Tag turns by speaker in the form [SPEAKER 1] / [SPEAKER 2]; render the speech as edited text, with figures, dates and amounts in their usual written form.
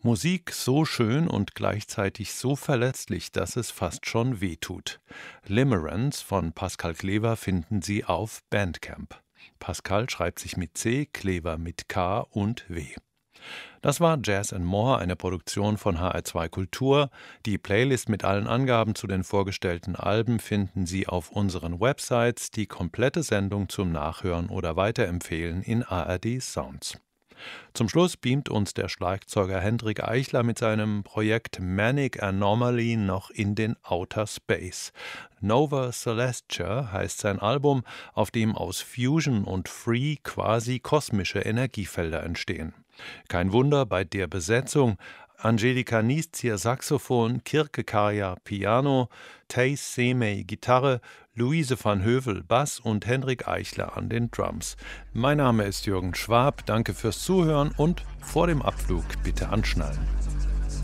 [SPEAKER 1] Musik so schön und gleichzeitig so verletzlich, dass es fast schon wehtut. Limerence von Pascal Klever finden Sie auf Bandcamp. Pascal schreibt sich mit C, Klever mit K und W. Das war Jazz and More, eine Produktion von HR2 Kultur. Die Playlist mit allen Angaben zu den vorgestellten Alben finden Sie auf unseren Websites. Die komplette Sendung zum Nachhören oder Weiterempfehlen in ARD Sounds. Zum Schluss beamt uns der Schlagzeuger Hendrik Eichler mit seinem Projekt Manic Anomaly noch in den Outer Space. Nova Celestia heißt sein Album, auf dem aus Fusion und Free quasi kosmische Energiefelder entstehen. Kein Wunder bei der Besetzung: Angelika Nieszier Saxophon, Kirke Kaya Piano, Thijs Semey Gitarre, Luise van Hövel Bass und Hendrik Eichler an den Drums. Mein Name ist Jürgen Schwab, danke fürs Zuhören und vor dem Abflug bitte anschnallen.